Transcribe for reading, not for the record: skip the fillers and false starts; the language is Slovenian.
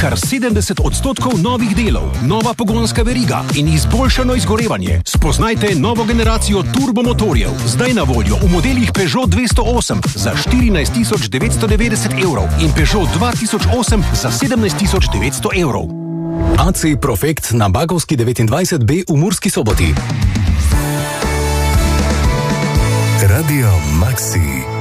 Kar 70% novih delov, nova pogonska veriga in izboljšano izgorevanje. Spoznajte novo generacijo turbomotorjev. Zdaj na voljo v modelih Peugeot 208 za 14.990 evrov in Peugeot 2008 za 17.900 evrov. AC Profekt na Bagovski 29B v Murski Soboti. Radio Maxi.